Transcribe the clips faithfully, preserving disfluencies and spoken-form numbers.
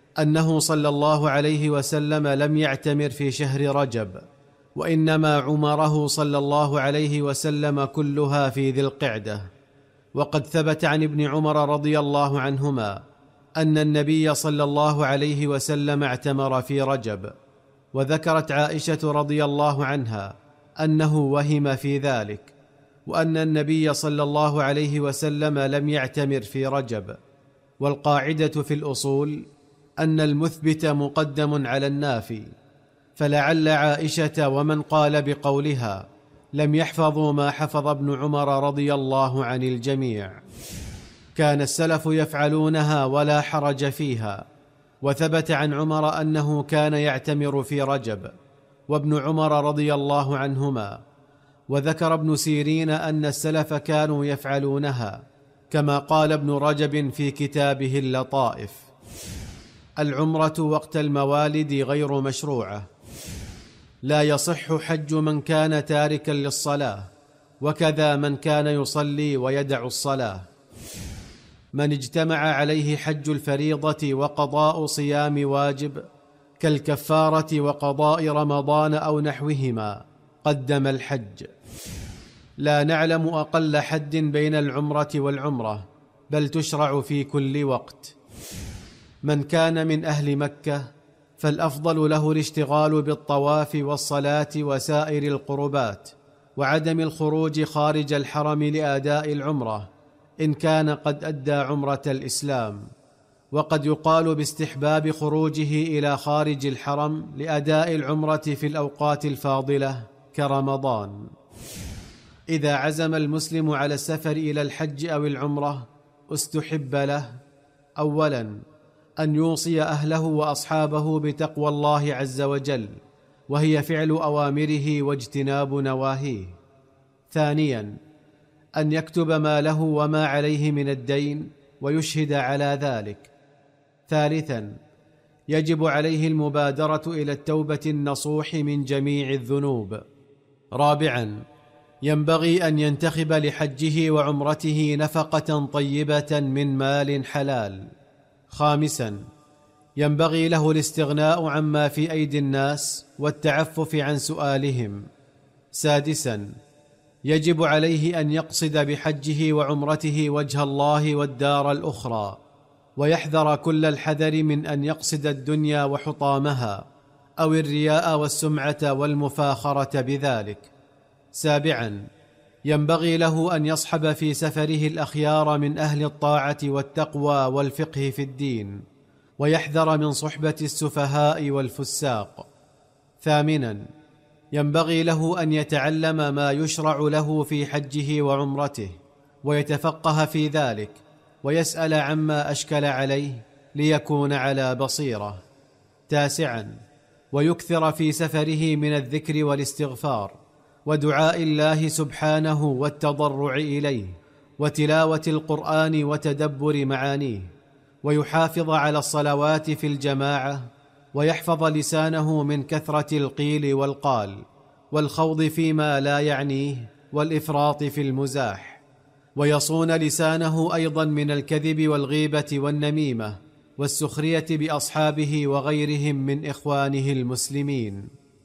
أنه صلى الله عليه وسلم لم يعتمر في شهر رجب، وإنما عمره صلى الله عليه وسلم كلها في ذي القعدة. وقد ثبت عن ابن عمر رضي الله عنهما أن النبي صلى الله عليه وسلم اعتمر في رجب، وذكرت عائشة رضي الله عنها أنه وهم في ذلك، وأن النبي صلى الله عليه وسلم لم يعتمر في رجب. والقاعدة في الأصول أن المثبت مقدم على النافي، فلعل عائشة ومن قال بقولها لم يحفظوا ما حفظ ابن عمر رضي الله عن الجميع. كان السلف يفعلونها ولا حرج فيها، وثبت عن عمر أنه كان يعتمر في رجب، وابن عمر رضي الله عنهما. وذكر ابن سيرين أن السلف كانوا يفعلونها، كما قال ابن رجب في كتابه اللطائف: العمرة وقت الموالد غير مشروعة، لا يصح حج من كان تاركا للصلاة، وكذا من كان يصلي ويدع الصلاة. من اجتمع عليه حج الفريضة وقضاء صيام واجب كالكفارة وقضاء رمضان أو نحوهما قدم الحج. لا نعلم أقل حد بين العمرة والعمرة، بل تشرع في كل وقت. من كان من أهل مكة فالأفضل له الاشتغال بالطواف والصلاة وسائر القربات، وعدم الخروج خارج الحرم لأداء العمرة إن كان قد أدى عمرة الإسلام. وقد يقال باستحباب خروجه إلى خارج الحرم لأداء العمرة في الأوقات الفاضلة كرمضان. إذا عزم المسلم على السفر إلى الحج أو العمرة استحب له: أولاً أن يوصي أهله وأصحابه بتقوى الله عز وجل، وهي فعل أوامره واجتناب نواهيه. ثانياً أن يكتب ما له وما عليه من الدين ويشهد على ذلك. ثالثاً يجب عليه المبادرة إلى التوبة النصوح من جميع الذنوب. رابعاً ينبغي أن ينتخب لحجه وعمرته نفقة طيبة من مال حلال. خامساً ينبغي له الاستغناء عما في أيدي الناس والتعفف عن سؤالهم. سادساً يجب عليه أن يقصد بحجه وعمرته وجه الله والدار الأخرى، ويحذر كل الحذر من أن يقصد الدنيا وحطامها أو الرياء والسمعة والمفاخرة بذلك. سابعاً ينبغي له أن يصحب في سفره الأخيار من أهل الطاعة والتقوى والفقه في الدين، ويحذر من صحبة السفهاء والفساق. ثامناً ينبغي له أن يتعلم ما يشرع له في حجه وعمرته، ويتفقه في ذلك، ويسأل عما أشكل عليه ليكون على بصيرة. تاسعاً ويكثر في سفره من الذكر والاستغفار ودعاء الله سبحانه والتضرع إليه، وتلاوة القرآن وتدبر معانيه، ويحافظ على الصلوات في الجماعة، ويحفظ لسانه من كثرة القيل والقال والخوض فيما لا يعنيه والإفراط في المزاح، ويصون لسانه أيضا من الكذب والغيبة والنميمة والسخرية بأصحابه وغيرهم من إخوانه المسلمين.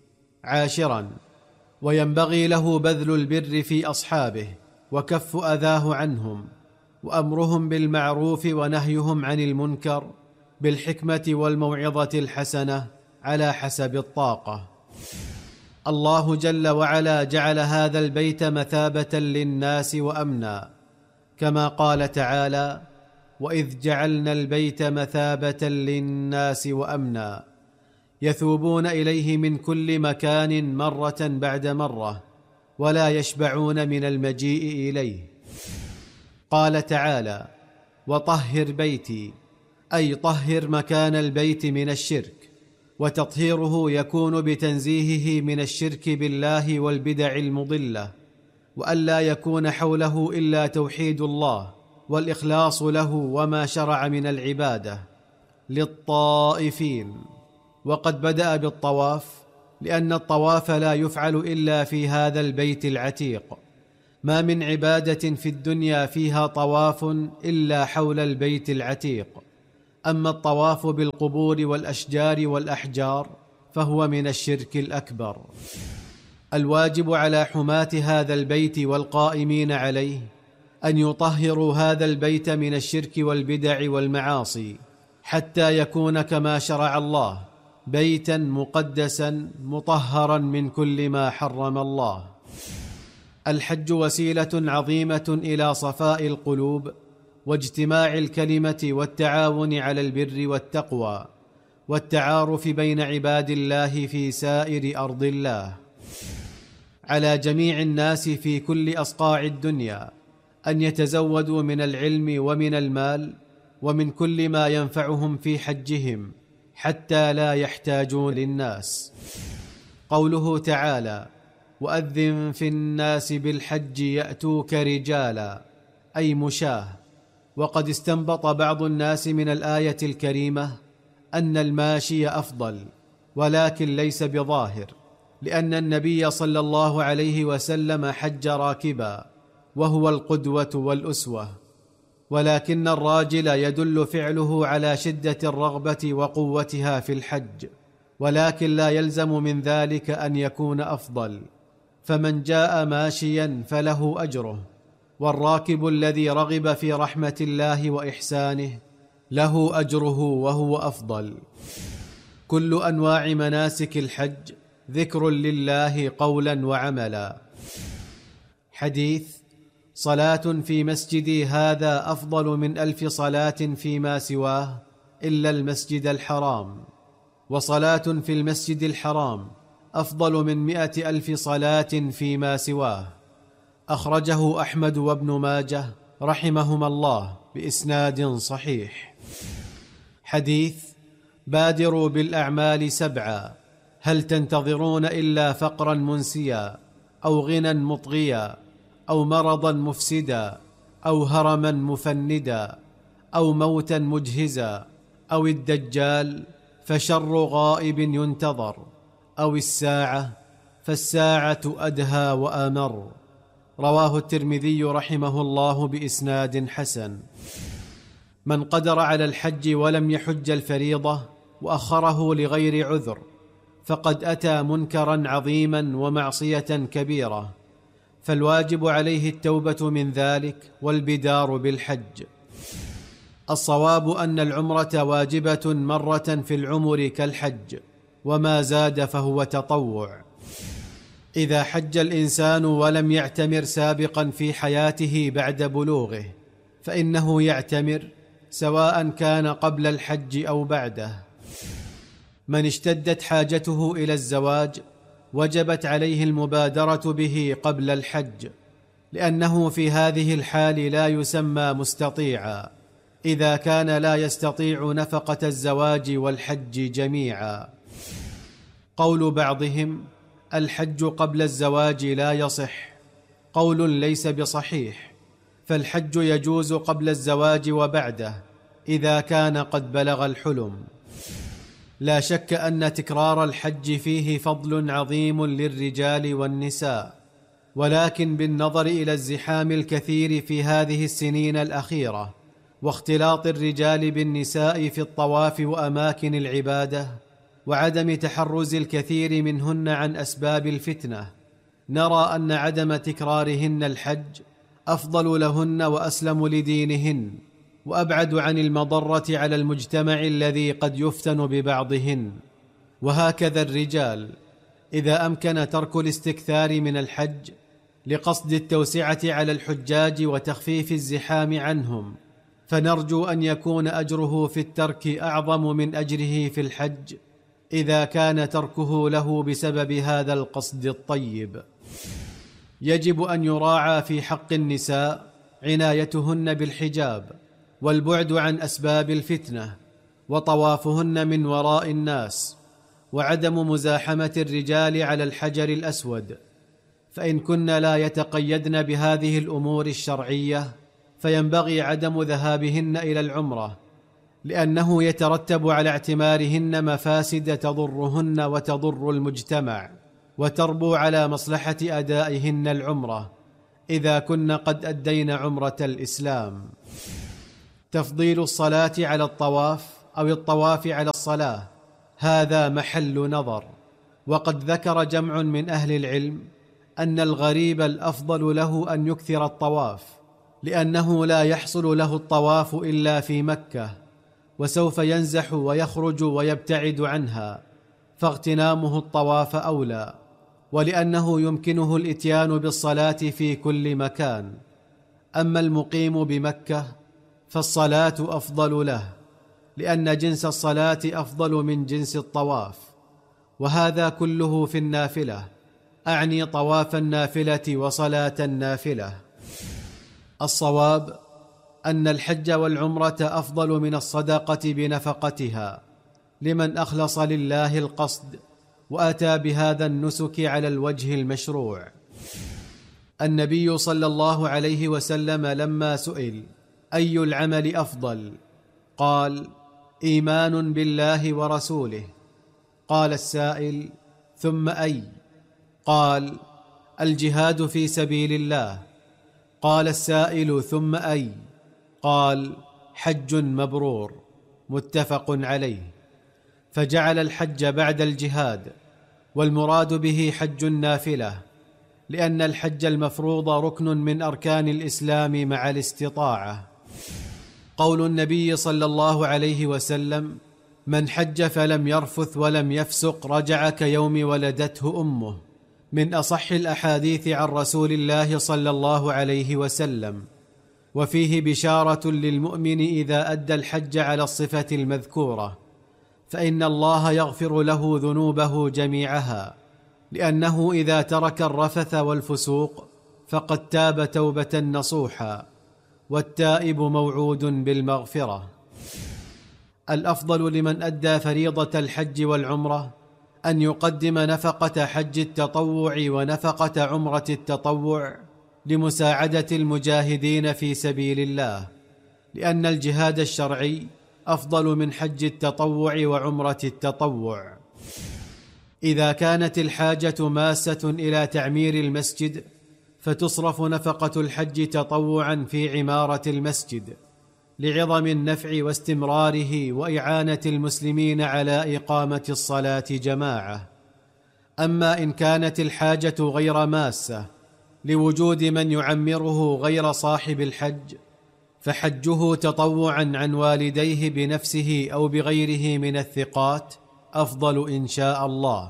عاشراً وينبغي له بذل البر في أصحابه وكف أذاه عنهم، وأمرهم بالمعروف ونهيهم عن المنكر بالحكمة والموعظة الحسنة على حسب الطاقة. الله جل وعلا جعل هذا البيت مثابة للناس وأمنا، كما قال تعالى: وإذ جعلنا البيت مثابة للناس وأمنا، يثوبون إليه من كل مكان مرة بعد مرة ولا يشبعون من المجيء إليه. قال تعالى: وطهر بيتي، أي طهر مكان البيت من الشرك، وتطهيره يكون بتنزيهه من الشرك بالله والبدع المضلة، وألا يكون حوله إلا توحيد الله والإخلاص له وما شرع من العبادة للطائفين. وقد بدأ بالطواف، لأن الطواف لا يفعل إلا في هذا البيت العتيق. ما من عبادة في الدنيا فيها طواف إلا حول البيت العتيق، أما الطواف بالقبور والأشجار والأحجار فهو من الشرك الأكبر. الواجب على حماة هذا البيت والقائمين عليه أن يطهروا هذا البيت من الشرك والبدع والمعاصي، حتى يكون كما شرع الله، بيتا مقدسا مطهرا من كل ما حرم الله. الحج وسيلة عظيمة إلى صفاء القلوب واجتماع الكلمة والتعاون على البر والتقوى والتعارف بين عباد الله في سائر أرض الله. على جميع الناس في كل أصقاع الدنيا أن يتزودوا من العلم ومن المال ومن كل ما ينفعهم في حجهم، حتى لا يحتاجون للناس. قوله تعالى: وأذن في الناس بالحج يأتوك رجالا، أي مشاه. وقد استنبط بعض الناس من الآية الكريمة أن الماشي أفضل، ولكن ليس بظاهر، لأن النبي صلى الله عليه وسلم حج راكبا، وهو القدوة والأسوة، ولكن الراجل يدل فعله على شدة الرغبة وقوتها في الحج، ولكن لا يلزم من ذلك أن يكون أفضل. فمن جاء ماشيا فله أجره، والراكب الذي رغب في رحمة الله وإحسانه له أجره وهو أفضل. كل أنواع مناسك الحج ذكر لله قولا وعملا. حديث: صلاة في مسجدي هذا أفضل من ألف صلاة فيما سواه إلا المسجد الحرام، وصلاة في المسجد الحرام أفضل من مئة ألف صلاة فيما سواه. أخرجه أحمد وابن ماجه رحمهما الله بإسناد صحيح. حديث: بادروا بالأعمال سبعا، هل تنتظرون إلا فقرا منسيا أو غنى مطغيا أو مرضا مفسدا أو هرما مفندا أو موتا مجهزا أو الدجال فشر غائب ينتظر أو الساعة فالساعة أدهى وأمر. رواه الترمذي رحمه الله بإسناد حسن. من قدر على الحج ولم يحج الفريضة وأخره لغير عذر فقد أتى منكرا عظيما ومعصية كبيرة، فالواجب عليه التوبة من ذلك والبدار بالحج. الصواب أن العمرة واجبة مرة في العمر كالحج، وما زاد فهو تطوع. إذا حج الإنسان ولم يعتمر سابقا في حياته بعد بلوغه فإنه يعتمر سواء كان قبل الحج أو بعده. من اشتدت حاجته إلى الزواج وجبت عليه المبادرة به قبل الحج، لأنه في هذه الحال لا يسمى مستطيعا إذا كان لا يستطيع نفقة الزواج والحج جميعا. قول بعضهم: الحج قبل الزواج لا يصح، قول ليس بصحيح، فالحج يجوز قبل الزواج وبعده إذا كان قد بلغ الحلم. لا شك أن تكرار الحج فيه فضل عظيم للرجال والنساء، ولكن بالنظر إلى الزحام الكثير في هذه السنين الأخيرة واختلاط الرجال بالنساء في الطواف وأماكن العبادة وعدم تحرز الكثير منهن عن أسباب الفتنة، نرى أن عدم تكرارهن الحج أفضل لهن وأسلم لدينهن وأبعد عن المضرة على المجتمع الذي قد يفتن ببعضهن. وهكذا الرجال إذا أمكن ترك الاستكثار من الحج لقصد التوسعة على الحجاج وتخفيف الزحام عنهم، فنرجو أن يكون أجره في الترك أعظم من أجره في الحج إذا كان تركه له بسبب هذا القصد الطيب. يجب أن يراعى في حق النساء عنايتهن بالحجاب والبعد عن أسباب الفتنة وطوافهن من وراء الناس وعدم مزاحمة الرجال على الحجر الأسود، فإن كن لا يتقيدن بهذه الأمور الشرعية فينبغي عدم ذهابهن إلى العمرة، لأنه يترتب على اعتمارهن مفاسد تضرهن وتضر المجتمع وتربو على مصلحة أدائهن العمرة إذا كن قد أدين عمرة الإسلام. تفضيل الصلاة على الطواف أو الطواف على الصلاة هذا محل نظر. وقد ذكر جمع من أهل العلم أن الغريب الأفضل له أن يكثر الطواف، لأنه لا يحصل له الطواف إلا في مكة، وسوف ينزح ويخرج ويبتعد عنها، فاغتنامه الطواف أولى، ولأنه يمكنه الإتيان بالصلاة في كل مكان. أما المقيم بمكة فالصلاة أفضل له، لأن جنس الصلاة أفضل من جنس الطواف، وهذا كله في النافلة، أعني طواف النافلة وصلاة النافلة. الصواب أن الحج والعمرة أفضل من الصدقة بنفقتها لمن أخلص لله القصد وأتى بهذا النسك على الوجه المشروع. النبي صلى الله عليه وسلم لما سئل أي العمل أفضل قال: إيمان بالله ورسوله. قال السائل: ثم أي؟ قال: الجهاد في سبيل الله. قال السائل: ثم أي؟ قال: حج مبرور. متفق عليه. فجعل الحج بعد الجهاد، والمراد به حج النافلة، لأن الحج المفروض ركن من أركان الإسلام مع الاستطاعة. قول النبي صلى الله عليه وسلم: من حج فلم يرفث ولم يفسق رجع كيوم ولدته أمه، من أصح الأحاديث عن رسول الله صلى الله عليه وسلم، وفيه بشارة للمؤمن إذا أدى الحج على الصفة المذكورة، فإن الله يغفر له ذنوبه جميعها، لأنه إذا ترك الرفث والفسوق فقد تاب توبة نصوحا، والتائب موعود بالمغفرة. الأفضل لمن أدى فريضة الحج والعمرة أن يقدم نفقة حج التطوع ونفقة عمرة التطوع لمساعدة المجاهدين في سبيل الله، لأن الجهاد الشرعي أفضل من حج التطوع وعمرة التطوع. إذا كانت الحاجة ماسة إلى تعمير المسجد فتصرف نفقة الحج تطوعا في عمارة المسجد لعظم النفع واستمراره وإعانة المسلمين على إقامة الصلاة جماعة. أما إن كانت الحاجة غير ماسة لوجود من يعمره غير صاحب الحج فحجه تطوعا عن والديه بنفسه أو بغيره من الثقات أفضل إن شاء الله.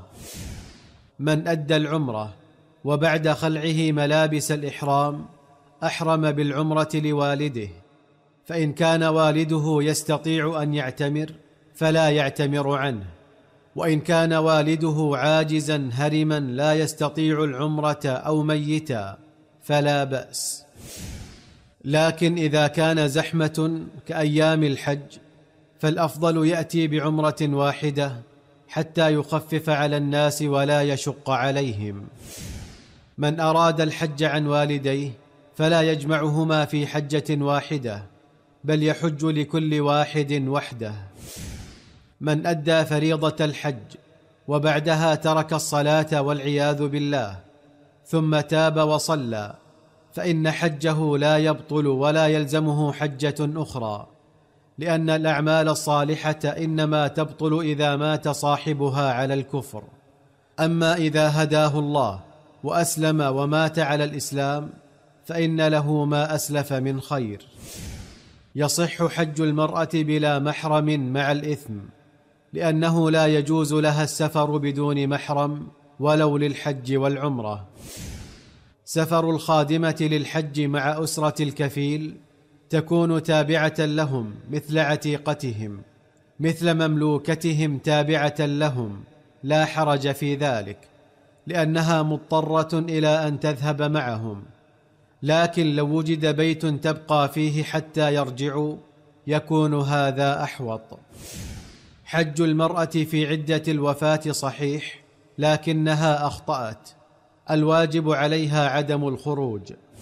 من أدى العمرة وبعد خلعه ملابس الإحرام أحرم بالعمرة لوالده، فإن كان والده يستطيع أن يعتمر فلا يعتمر عنه، وإن كان والده عاجزا هرما لا يستطيع العمرة أو ميتا فلا بأس. لكن إذا كان زحمة كأيام الحج فالأفضل يأتي بعمرة واحدة حتى يخفف على الناس ولا يشق عليهم. من أراد الحج عن والديه فلا يجمعهما في حجة واحدة، بل يحج لكل واحد وحده. من أدى فريضة الحج وبعدها ترك الصلاة والعياذ بالله ثم تاب وصلى فإن حجه لا يبطل ولا يلزمه حجة أخرى، لأن الأعمال الصالحة إنما تبطل إذا مات صاحبها على الكفر. أما إذا هداه الله وأسلم ومات على الإسلام فإن له ما أسلف من خير. يصح حج المرأة بلا محرم مع الإثم، لأنه لا يجوز لها السفر بدون محرم ولو للحج والعمرة. سفر الخادمة للحج مع أسرة الكفيل تكون تابعة لهم مثل عتيقتهم، مثل مملوكتهم تابعة لهم، لا حرج في ذلك، لأنها مضطرة إلى أن تذهب معهم. لكن لو وجد بيت تبقى فيه حتى يرجعوا يكون هذا أحوط. حج المرأة في عدة الوفاة صحيح، لكنها أخطأت. الواجب عليها عدم الخروج.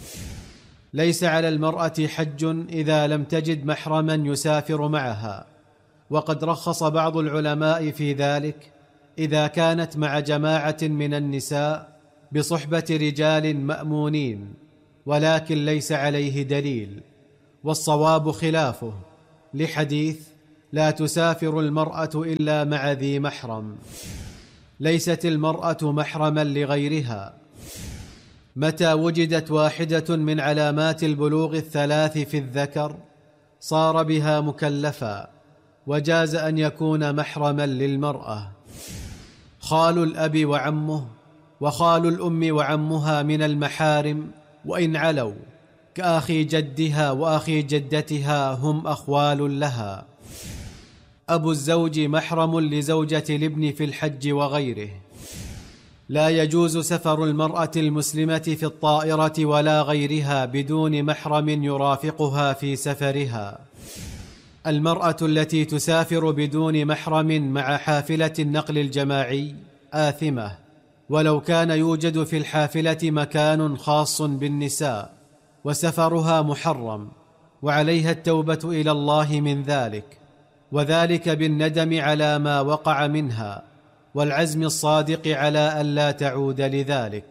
ليس على المرأة حج إذا لم تجد محرما يسافر معها، وقد رخص بعض العلماء في ذلك إذا كانت مع جماعة من النساء بصحبة رجال مأمونين، ولكن ليس عليه دليل، والصواب خلافه، لحديث لا تسافر المرأة إلا مع ذي محرم. ليست المرأة محرما لغيرها. متى وجدت واحدة من علامات البلوغ الثلاث في الذكر صار بها مكلفا، وجاز أن يكون محرما للمرأة. خال الأب وعمه وخال الأم وعمها من المحارم وإن علوا، كأخي جدها وأخي جدتها هم أخوال لها. أبو الزوج محرم لزوجة الابن في الحج وغيره. لا يجوز سفر المرأة المسلمة في الطائرة ولا غيرها بدون محرم يرافقها في سفرها. المرأة التي تسافر بدون محرم مع حافلة النقل الجماعي آثمة، ولو كان يوجد في الحافلة مكان خاص بالنساء، وسفرها محرم، وعليها التوبة إلى الله من ذلك، وذلك بالندم على ما وقع منها، والعزم الصادق على ألا تعود لذلك.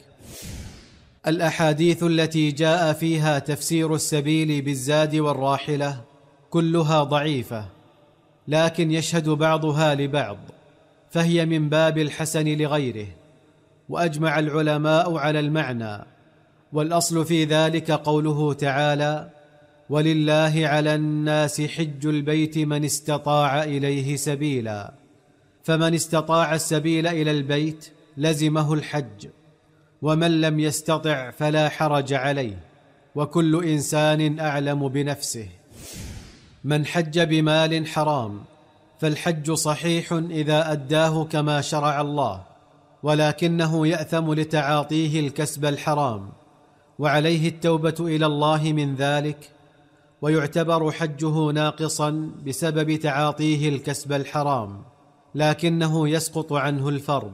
الأحاديث التي جاء فيها تفسير السبيل بالزاد والراحلة كلها ضعيفة، لكن يشهد بعضها لبعض، فهي من باب الحسن لغيره، وأجمع العلماء على المعنى. والأصل في ذلك قوله تعالى: ولله على الناس حج البيت من استطاع إليه سبيلا. فمن استطاع السبيل إلى البيت لزمه الحج، ومن لم يستطع فلا حرج عليه، وكل إنسان أعلم بنفسه. من حج بمال حرام فالحج صحيح إذا أداه كما شرع الله، ولكنه يأثم لتعاطيه الكسب الحرام، وعليه التوبة إلى الله من ذلك، ويعتبر حجه ناقصا بسبب تعاطيه الكسب الحرام، لكنه يسقط عنه الفرض.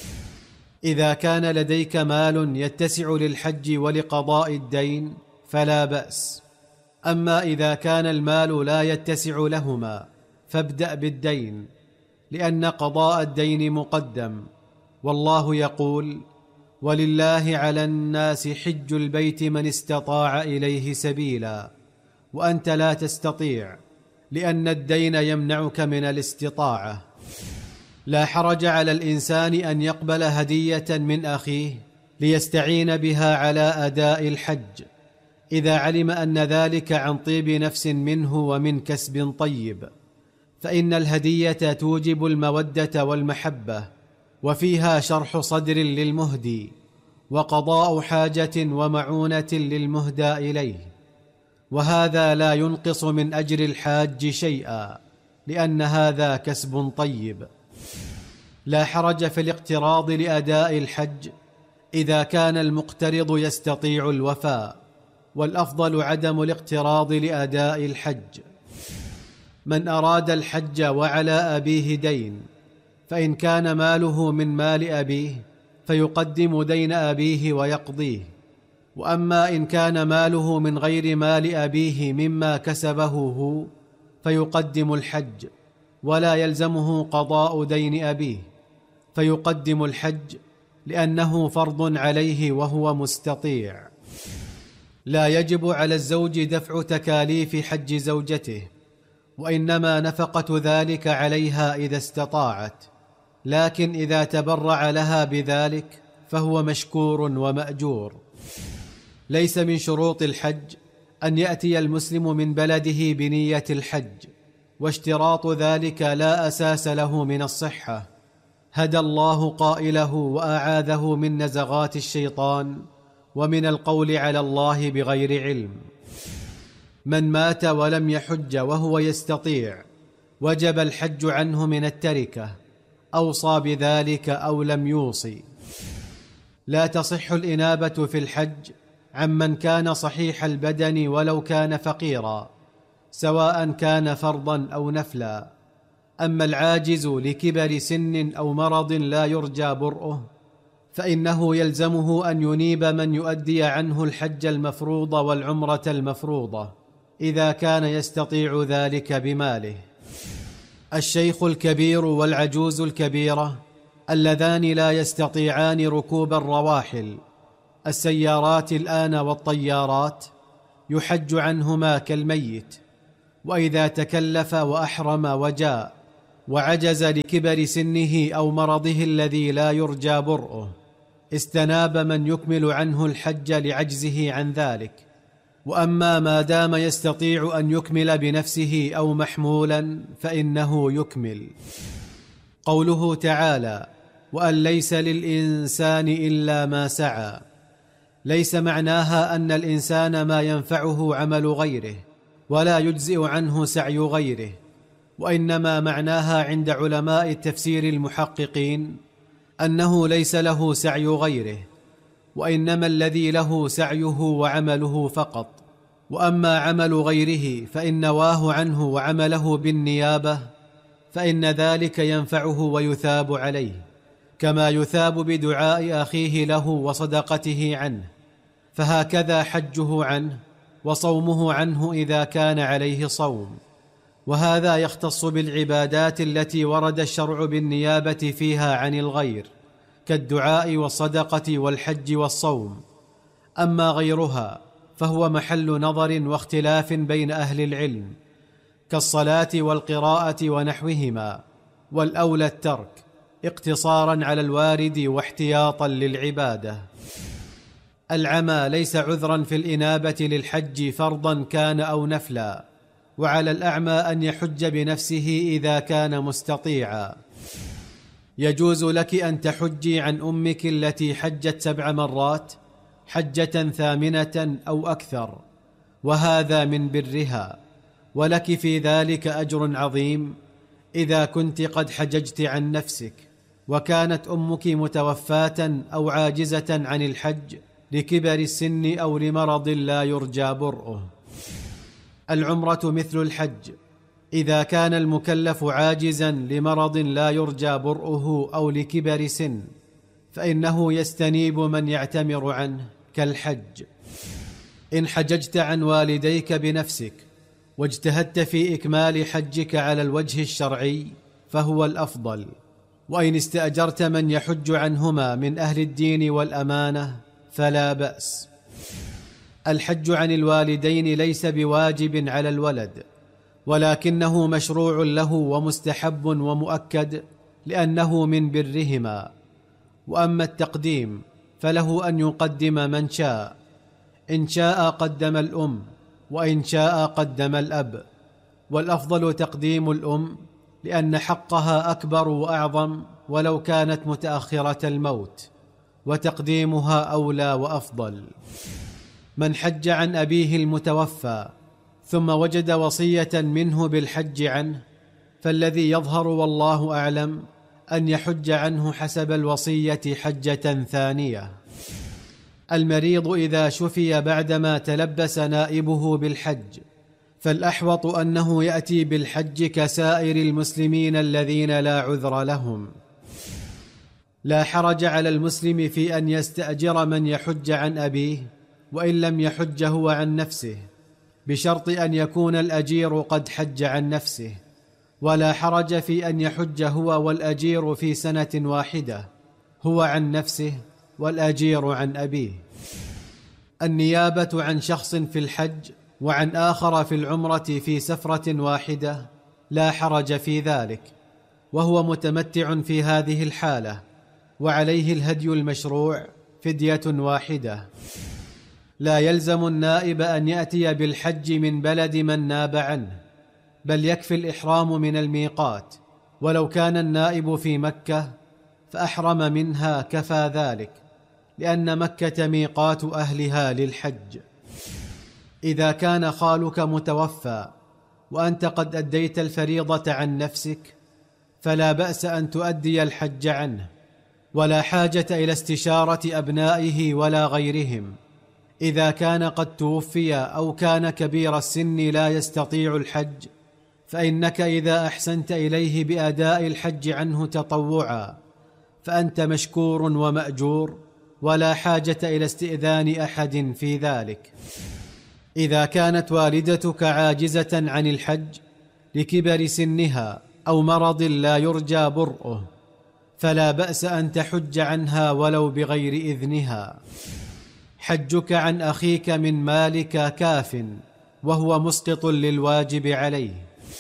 إذا كان لديك مال يتسع للحج ولقضاء الدين فلا بأس، أما إذا كان المال لا يتسع لهما فابدأ بالدين، لأن قضاء الدين مقدم، والله يقول: ولله على الناس حج البيت من استطاع إليه سبيلا، وأنت لا تستطيع، لأن الدين يمنعك من الاستطاعة. لا حرج على الإنسان أن يقبل هدية من أخيه ليستعين بها على أداء الحج، إذا علم أن ذلك عن طيب نفس منه ومن كسب طيب، فإن الهدية توجب المودة والمحبة، وفيها شرح صدر للمهدي، وقضاء حاجة ومعونة للمهدى إليه، وهذا لا ينقص من أجر الحاج شيئا، لأن هذا كسب طيب. لا حرج في الاقتراض لأداء الحج إذا كان المقترض يستطيع الوفاء، والأفضل عدم الاقتراض لأداء الحج. من أراد الحج وعلى أبيه دين، فإن كان ماله من مال أبيه فيقدم دين أبيه ويقضيه، وأما إن كان ماله من غير مال أبيه مما كسبه هو فيقدم الحج، ولا يلزمه قضاء دين أبيه، فيقدم الحج لأنه فرض عليه وهو مستطيع. لا يجب على الزوج دفع تكاليف حج زوجته، وإنما نفقة ذلك عليها إذا استطاعت، لكن إذا تبرع لها بذلك فهو مشكور ومأجور. ليس من شروط الحج أن يأتي المسلم من بلده بنية الحج، واشتراط ذلك لا أساس له من الصحة. هدى الله قائله وأعاذه من نزغات الشيطان ومن القول على الله بغير علم. من مات ولم يحج وهو يستطيع وجب الحج عنه من التركة، أوصى بذلك أو لم يوصي. لا تصح الإنابة في الحج عمن كان صحيح البدن ولو كان فقيرا، سواء كان فرضا أو نفلا. أما العاجز لكبر سن أو مرض لا يرجى برؤه، فإنه يلزمه أن ينيب من يؤدي عنه الحج المفروض والعمرة المفروضة، إذا كان يستطيع ذلك بماله. الشيخ الكبير والعجوز الكبيرة اللذان لا يستطيعان ركوب الرواحل، السيارات الآن والطيارات، يحج عنهما كالميت، وإذا تكلف وأحرم وجاء وعجز لكبر سنه أو مرضه الذي لا يرجى برؤه، استناب من يكمل عنه الحج لعجزه عن ذلك. وأما ما دام يستطيع أن يكمل بنفسه أو محمولا فإنه يكمل. قوله تعالى: وأن ليس للإنسان إلا ما سعى، ليس معناها أن الإنسان ما ينفعه عمل غيره ولا يجزئ عنه سعي غيره، وإنما معناها عند علماء التفسير المحققين أنه ليس له سعي غيره، وإنما الذي له سعيه وعمله فقط. وأما عمل غيره فإن نواه عنه وعمله بالنيابة فإن ذلك ينفعه ويثاب عليه، كما يثاب بدعاء أخيه له وصدقته عنه، فهكذا حجه عنه وصومه عنه إذا كان عليه صوم. وهذا يختص بالعبادات التي ورد الشرع بالنيابة فيها عن الغير، كالدعاء والصدقة والحج والصوم. أما غيرها فهو محل نظر واختلاف بين أهل العلم، كالصلاة والقراءة ونحوهما، والأولى الترك اقتصارا على الوارد واحتياطا للعبادة. العمى ليس عذرا في الإنابة للحج فرضا كان أو نفلا، وعلى الأعمى أن يحج بنفسه إذا كان مستطيعا. يجوز لك أن تحجي عن أمك التي حجت سبع مرات حجة ثامنة أو أكثر، وهذا من برها، ولك في ذلك أجر عظيم إذا كنت قد حججت عن نفسك وكانت أمك متوفاة أو عاجزة عن الحج لكبر السن أو لمرض لا يرجى برؤه. العمرة مثل الحج إذا كان المكلف عاجزا لمرض لا يرجى برؤه أو لكبر سن، فإنه يستنيب من يعتمر عنه كالحج. إن حججت عن والديك بنفسك واجتهدت في إكمال حجك على الوجه الشرعي فهو الأفضل، وإن استأجرت من يحج عنهما من أهل الدين والأمانة فلا بأس. الحج عن الوالدين ليس بواجب على الولد، ولكنه مشروع له ومستحب ومؤكد لأنه من برهما. وأما التقديم فله أن يقدم من شاء، إن شاء قدم الأم، وإن شاء قدم الأب، والأفضل تقديم الأم لأن حقها أكبر وأعظم ولو كانت متأخرة الموت، وتقديمها أولى وأفضل. من حج عن أبيه المتوفى ثم وجد وصية منه بالحج عنه فالذي يظهر والله أعلم أن يحج عنه حسب الوصية حجة ثانية. المريض إذا شفي بعدما تلبس نائبه بالحج فالأحوط أنه يأتي بالحج كسائر المسلمين الذين لا عذر لهم. لا حرج على المسلم في أن يستأجر من يحج عن أبيه وإن لم يحج هو عن نفسه، بشرط أن يكون الأجير قد حج عن نفسه، ولا حرج في أن يحج هو والأجير في سنة واحدة، هو عن نفسه والأجير عن أبيه. النيابة عن شخص في الحج وعن آخر في العمرة في سفرة واحدة لا حرج في ذلك، وهو متمتع في هذه الحالة، وعليه الهدي المشروع فدية واحدة. لا يلزم النائب أن يأتي بالحج من بلد من ناب عنه، بل يكفي الإحرام من الميقات، ولو كان النائب في مكة فأحرم منها كفى ذلك، لأن مكة ميقات أهلها للحج. إذا كان خالك متوفى وأنت قد أديت الفريضة عن نفسك فلا بأس أن تؤدي الحج عنه، ولا حاجة إلى استشارة أبنائه ولا غيرهم. إذا كان قد توفي أو كان كبير السن لا يستطيع الحج فإنك إذا أحسنت إليه بأداء الحج عنه تطوعا فأنت مشكور ومأجور، ولا حاجة إلى استئذان أحد في ذلك. إذا كانت والدتك عاجزة عن الحج لكبر سنها أو مرض لا يرجى برؤه فلا بأس أن تحج عنها ولو بغير إذنها. حجك عن أخيك من مالك كاف، وهو مسقط للواجب عليه.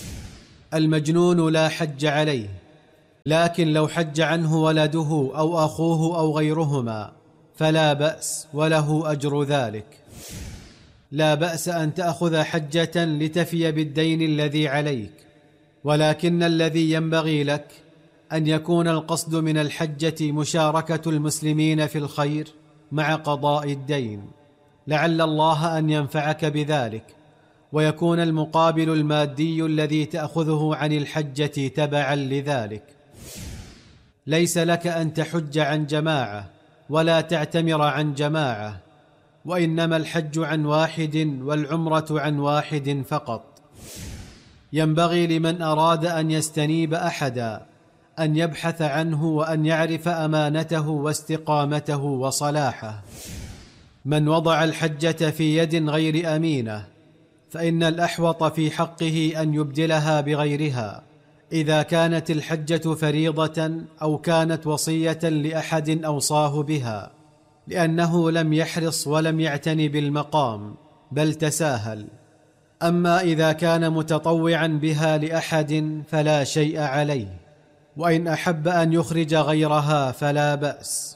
المجنون لا حج عليه، لكن لو حج عنه ولده أو أخوه أو غيرهما فلا بأس، وله أجر ذلك. لا بأس أن تأخذ حجة لتفي بالدين الذي عليك، ولكن الذي ينبغي لك أن يكون القصد من الحجة مشاركة المسلمين في الخير مع قضاء الدين، لعل الله أن ينفعك بذلك، ويكون المقابل المادي الذي تأخذه عن الحجة تبعا لذلك. ليس لك أن تحج عن جماعة ولا تعتمر عن جماعة، وإنما الحج عن واحد والعمرة عن واحد فقط. ينبغي لمن أراد أن يستنيب أحدا أن يبحث عنه وأن يعرف أمانته واستقامته وصلاحه. من وضع الحجة في يد غير أمينة فإن الأحوط في حقه أن يبدلها بغيرها، إذا كانت الحجة فريضة أو كانت وصية لأحد أوصاه بها، لأنه لم يحرص ولم يعتني بالمقام بل تساهل. أما إذا كان متطوعا بها لأحد فلا شيء عليه، وإن أحب أن يخرج غيرها فلا بأس.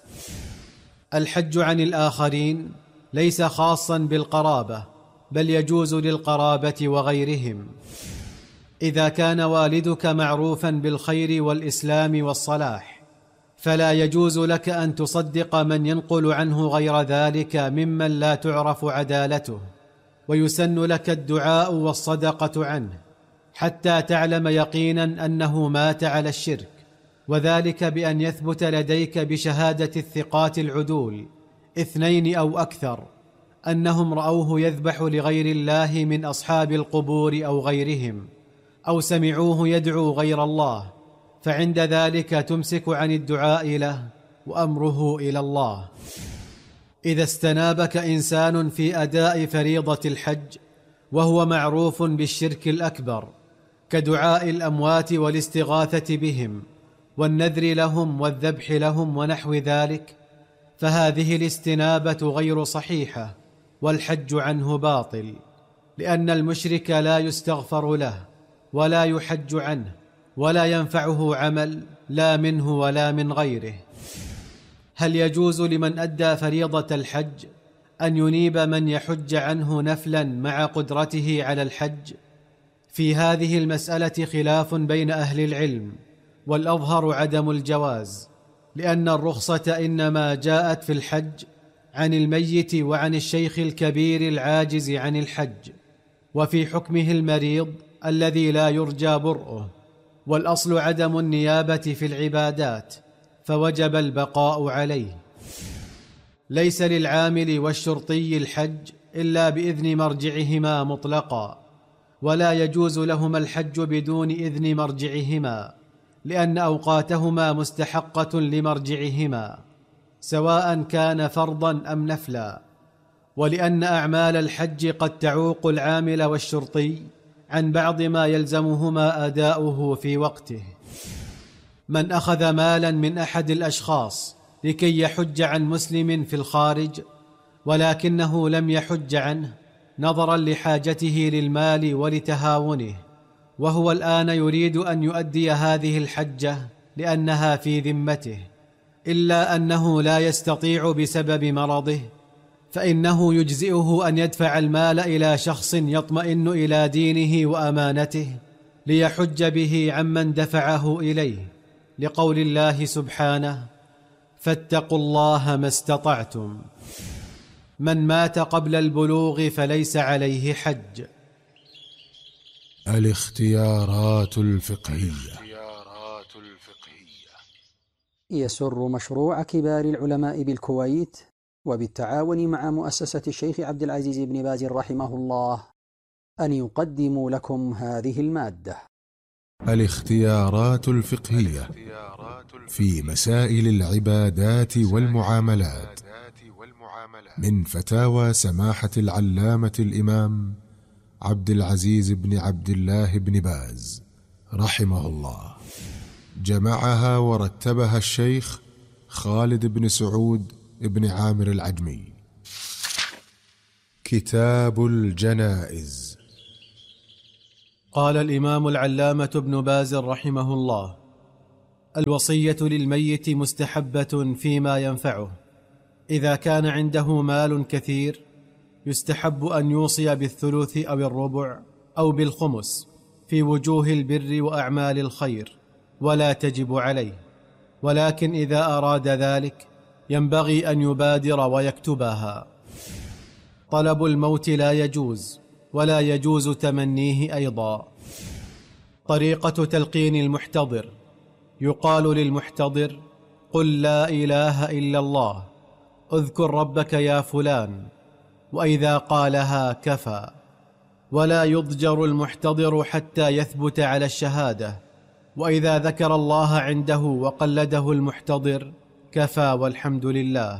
الحج عن الآخرين ليس خاصا بالقرابة، بل يجوز للقرابة وغيرهم. إذا كان والدك معروفا بالخير والإسلام والصلاح فلا يجوز لك أن تصدق من ينقل عنه غير ذلك ممن لا تعرف عدالته، ويسن لك الدعاء والصدقة عنه حتى تعلم يقينا أنه مات على الشرك، وذلك بأن يثبت لديك بشهادة الثقات العدول اثنين أو أكثر أنهم رأوه يذبح لغير الله من أصحاب القبور أو غيرهم، أو سمعوه يدعو غير الله، فعند ذلك تمسك عن الدعاء له وأمره إلى الله. إذا استنابك إنسان في أداء فريضة الحج وهو معروف بالشرك الأكبر كدعاء الأموات والاستغاثة بهم والنذر لهم والذبح لهم ونحو ذلك، فهذه الاستنابة غير صحيحة والحج عنه باطل، لأن المشرك لا يستغفر له ولا يحج عنه ولا ينفعه عمل لا منه ولا من غيره. هل يجوز لمن أدى فريضة الحج أن ينيب من يحج عنه نفلا مع قدرته على الحج؟ في هذه المسألة خلاف بين أهل العلم، والأظهر عدم الجواز، لأن الرخصة إنما جاءت في الحج عن الميت وعن الشيخ الكبير العاجز عن الحج، وفي حكمه المريض الذي لا يرجى برؤه، والأصل عدم النيابة في العبادات، فوجب البقاء عليه. ليس للعامل والشرطي الحج إلا بإذن مرجعهما مطلقا، ولا يجوز لهما الحج بدون إذن مرجعهما، لأن أوقاتهما مستحقة لمرجعهما سواء كان فرضا أم نفلا، ولأن أعمال الحج قد تعوق العامل والشرطي عن بعض ما يلزمهما أداؤه في وقته. من أخذ مالا من أحد الأشخاص لكي يحج عن مسلم في الخارج ولكنه لم يحج عنه نظرا لحاجته للمال ولتهاونه، وهو الآن يريد أن يؤدي هذه الحجة لأنها في ذمته، إلا أنه لا يستطيع بسبب مرضه، فإنه يجزئه أن يدفع المال إلى شخص يطمئن إلى دينه وأمانته ليحج به عمن دفعه إليه، لقول الله سبحانه: فاتقوا الله ما استطعتم. من مات قبل البلوغ فليس عليه حج. الاختيارات الفقهية. يسر مشروع كبار العلماء بالكويت وبالتعاون مع مؤسسة الشيخ عبد العزيز بن باز رحمه الله أن يقدموا لكم هذه المادة. الاختيارات الفقهية في مسائل العبادات والمعاملات، من فتاوى سماحة العلامة الإمام عبد العزيز بن عبد الله بن باز رحمه الله. جمعها ورتبها الشيخ خالد بن سعود بن عامر العجمي. كتاب الجنائز. قال الإمام العلامة ابن باز رحمه الله: الوصية للميت مستحبة فيما ينفعه. إذا كان عنده مال كثير يستحب أن يوصي بالثلث أو الربع أو بالخمس في وجوه البر وأعمال الخير، ولا تجب عليه، ولكن إذا أراد ذلك ينبغي أن يبادر ويكتبها. طلب الموت لا يجوز، ولا يجوز تمنيه أيضا. طريقة تلقين المحتضر: يقال للمحتضر: قل لا إله إلا الله، اذكر ربك يا فلان، وإذا قالها كفى. ولا يضجر المحتضر حتى يثبت على الشهادة، وإذا ذكر الله عنده وقلده المحتضر كفى والحمد لله.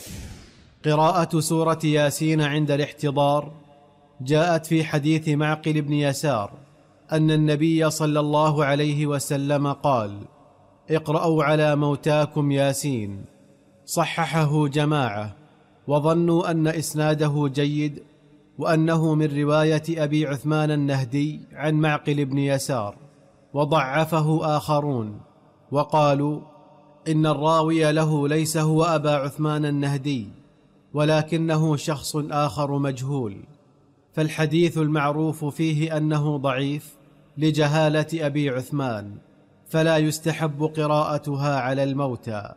قراءة سورة ياسين عند الاحتضار جاءت في حديث معقل بن يسار أن النبي صلى الله عليه وسلم قال: اقرأوا على موتاكم ياسين. صححه جماعة، وظنوا أن إسناده جيد، وأنه من رواية أبي عثمان النهدي عن معقل بن يسار، وضعفه آخرون وقالوا إن الراوي له ليس هو أبا عثمان النهدي، ولكنه شخص آخر مجهول، فالحديث المعروف فيه أنه ضعيف لجهالة أبي عثمان، فلا يستحب قراءتها على الموتى.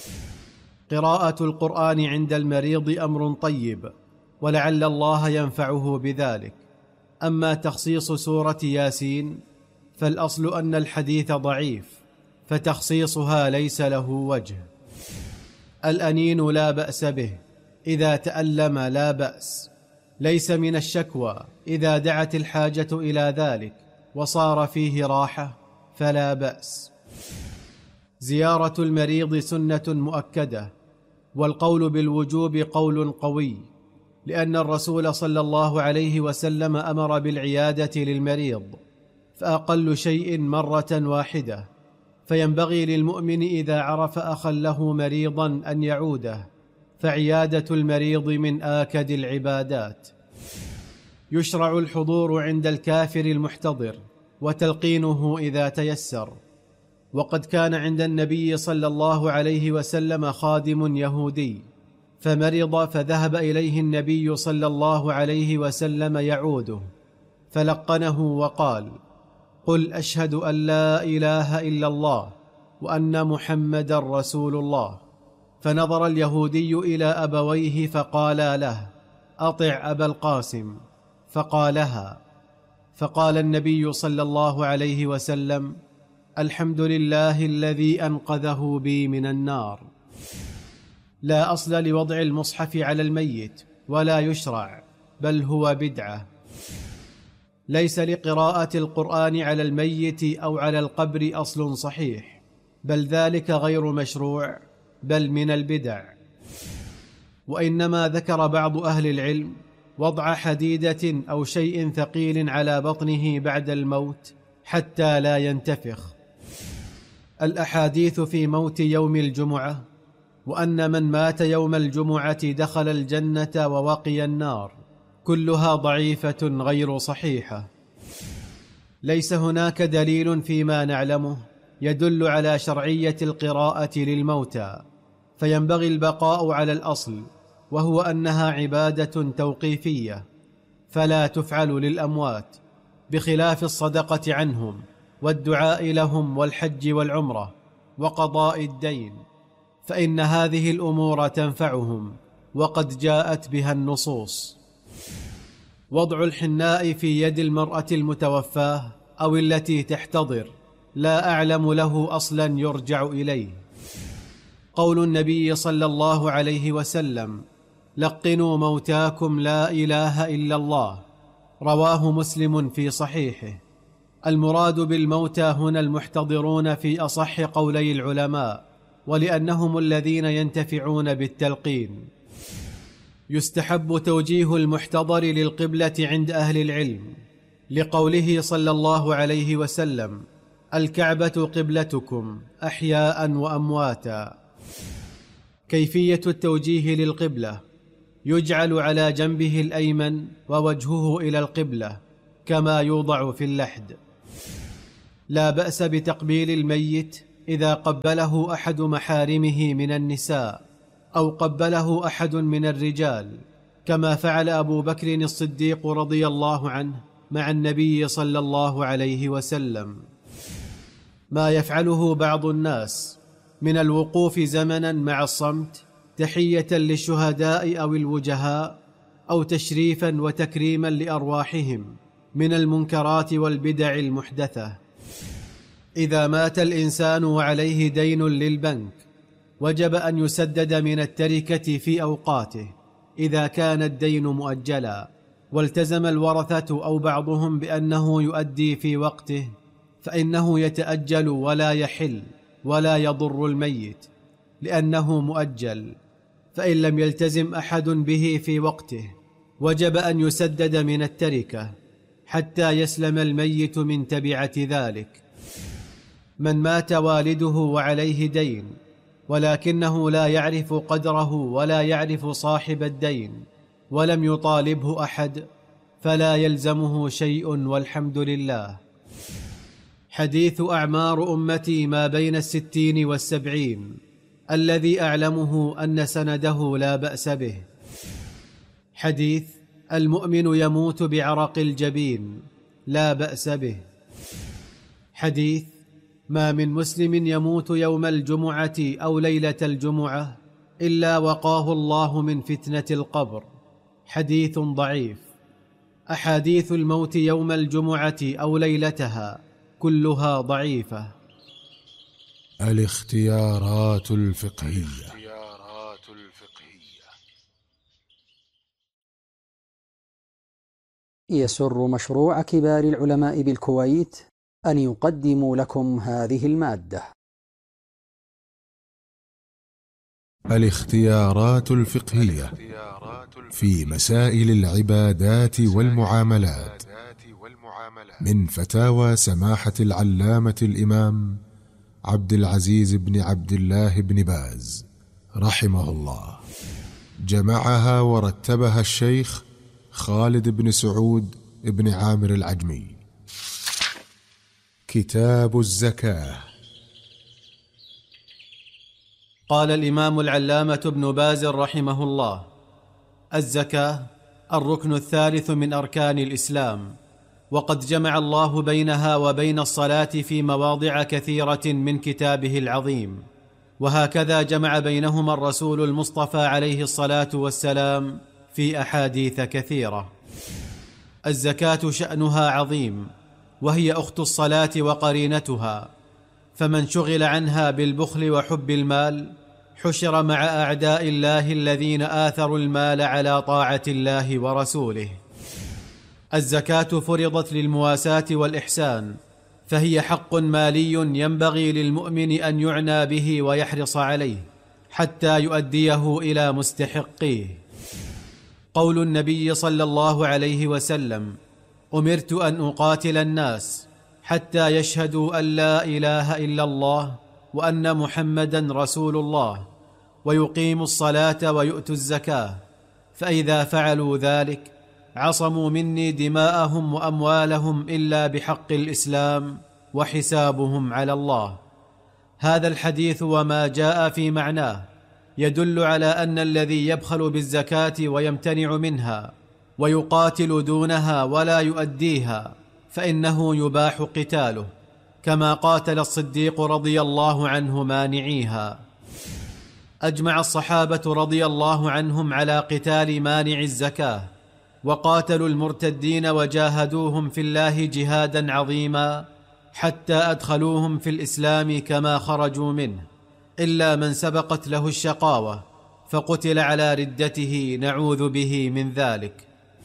قراءة القرآن عند المريض أمر طيب، ولعل الله ينفعه بذلك. أما تخصيص سورة ياسين فالأصل أن الحديث ضعيف، فتخصيصها ليس له وجه. الأنين لا بأس به، إذا تألم لا بأس، ليس من الشكوى، إذا دعت الحاجة إلى ذلك وصار فيه راحة فلا بأس. زيارة المريض سنة مؤكدة، والقول بالوجوب قول قوي، لأن الرسول صلى الله عليه وسلم أمر بالعيادة للمريض، فأقل شيء مرة واحدة، فينبغي للمؤمن إذا عرف أخا له مريضا أن يعوده، فعيادة المريض من آكد العبادات. يشرع الحضور عند الكافر المحتضر وتلقينه إذا تيسر. وقد كان عند النبي صلى الله عليه وسلم خادم يهودي فمرض، فذهب إليه النبي صلى الله عليه وسلم يعوده، فلقنه وقال: قل أشهد أن لا إله إلا الله وأن محمدا رسول الله. فنظر اليهودي إلى أبويه فقالا له: أطع أبا القاسم، فقالها. فقال النبي صلى الله عليه وسلم: الحمد لله الذي أنقذه بي من النار. لا أصل لوضع المصحف على الميت، ولا يشرع، بل هو بدعة. ليس لقراءة القرآن على الميت أو على القبر أصل صحيح، بل ذلك غير مشروع، بل من البدع. وإنما ذكر بعض أهل العلم وضع حديدة أو شيء ثقيل على بطنه بعد الموت حتى لا ينتفخ. الأحاديث في موت يوم الجمعة وأن من مات يوم الجمعة دخل الجنة ووقي النار كلها ضعيفة غير صحيحة. ليس هناك دليل فيما نعلمه يدل على شرعية القراءة للموتى، فينبغي البقاء على الأصل، وهو أنها عبادة توقيفية فلا تفعل للأموات، بخلاف الصدقة عنهم والدعاء لهم والحج والعمرة وقضاء الدين، فإن هذه الأمور تنفعهم وقد جاءت بها النصوص. وضع الحناء في يد المرأة المتوفاة أو التي تحتضر لا أعلم له أصلا يرجع إليه. قول النبي صلى الله عليه وسلم: لقنوا موتاكم لا إله إلا الله، رواه مسلم في صحيحه. المراد بالموتى هنا المحتضرون في أصح قولي العلماء، ولأنهم الذين ينتفعون بالتلقين. يستحب توجيه المحتضر للقبلة عند أهل العلم، لقوله صلى الله عليه وسلم: الكعبة قبلتكم أحياء وأمواتا. كيفية التوجيه للقبلة: يجعل على جنبه الأيمن ووجهه إلى القبلة، كما يوضع في اللحد. لا بأس بتقبيل الميت إذا قبله أحد محارمه من النساء أو قبله أحد من الرجال، كما فعل أبو بكر الصديق رضي الله عنه مع النبي صلى الله عليه وسلم. ما يفعله بعض الناس من الوقوف زمنا مع الصمت تحية للشهداء أو الوجهاء أو تشريفا وتكريما لأرواحهم من المنكرات والبدع المحدثة. إذا مات الإنسان وعليه دين للبنك وجب أن يسدد من التركة في أوقاته إذا كان الدين مؤجلا، والتزم الورثة أو بعضهم بأنه يؤدي في وقته، فإنه يتأجل ولا يحل ولا يضر الميت لأنه مؤجل. فإن لم يلتزم أحد به في وقته وجب أن يسدد من التركة حتى يسلم الميت من تبعة ذلك. من مات والده وعليه دين ولكنه لا يعرف قدره ولا يعرف صاحب الدين ولم يطالبه أحد فلا يلزمه شيء والحمد لله. حديث أعمار أمتي ما بين الستين والسبعين الذي أعلمه أن سنده لا بأس به. حديث المؤمن يموت بعرق الجبين لا بأس به. حديث ما من مسلم يموت يوم الجمعة أو ليلة الجمعة إلا وقاه الله من فتنة القبر حديث ضعيف. أحاديث الموت يوم الجمعة أو ليلتها كلها ضعيفة. الاختيارات الفقهية. يسر مشروع كبار العلماء بالكويت أن يقدموا لكم هذه المادة. الاختيارات الفقهية في مسائل العبادات والمعاملات، من فتاوى سماحة العلامة الإمام عبد العزيز بن عبد الله بن باز رحمه الله. جمعها ورتبها الشيخ خالد بن سعود بن عامر العجمي. كتاب الزكاة. قال الإمام العلامة ابن باز رحمه الله: الزكاة الركن الثالث من أركان الإسلام، وقد جمع الله بينها وبين الصلاة في مواضع كثيرة من كتابه العظيم، وهكذا جمع بينهما الرسول المصطفى عليه الصلاة والسلام في أحاديث كثيرة. الزكاة شأنها عظيم، وهي أخت الصلاة وقرينتها، فمن شغل عنها بالبخل وحب المال حشر مع أعداء الله الذين آثروا المال على طاعة الله ورسوله. الزكاة فرضت للمواساة والإحسان، فهي حق مالي ينبغي للمؤمن أن يعنى به ويحرص عليه حتى يؤديه إلى مستحقيه. قول النبي صلى الله عليه وسلم: أمرت أن أقاتل الناس حتى يشهدوا أن لا إله إلا الله وأن محمدا رسول الله ويقيموا الصلاة ويؤتوا الزكاة، فإذا فعلوا ذلك عصموا مني دماءهم وأموالهم إلا بحق الإسلام وحسابهم على الله. هذا الحديث وما جاء في معناه يدل على أن الذي يبخل بالزكاة ويمتنع منها ويقاتل دونها ولا يؤديها فإنه يباح قتاله، كما قاتل الصديق رضي الله عنه مانعيها. أجمع الصحابة رضي الله عنهم على قتال مانع الزكاة، وقاتلوا المرتدين وجاهدوهم في الله جهادا عظيما حتى أدخلوهم في الإسلام كما خرجوا منه، إلا من سبقت له الشقاوة فقتل على ردته، نعوذ به من ذلك.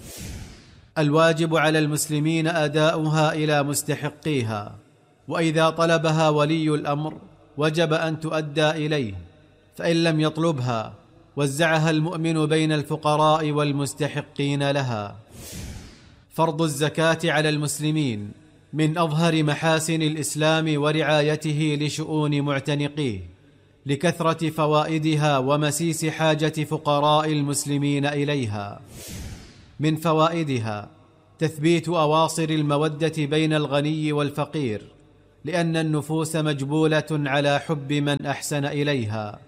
الواجب على المسلمين أداؤها إلى مستحقيها، وإذا طلبها ولي الأمر وجب أن تؤدى إليه، فإن لم يطلبها وزعها المؤمن بين الفقراء والمستحقين لها. فرض الزكاة على المسلمين من أظهر محاسن الإسلام ورعايته لشؤون معتنقيه، لكثرة فوائدها ومسيس حاجة فقراء المسلمين إليها. من فوائدها تثبيت أواصر المودة بين الغني والفقير، لأن النفوس مجبولة على حب من أحسن إليها.